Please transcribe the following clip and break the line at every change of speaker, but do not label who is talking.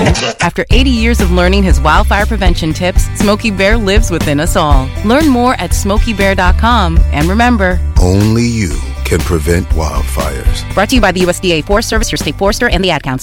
After 80 years of learning his wildfire prevention tips, Smokey Bear lives within us all. Learn more at SmokeyBear.com. And remember,
only you can prevent wildfires.
Brought to you by the USDA Forest Service, your state forester, and the Ad Council.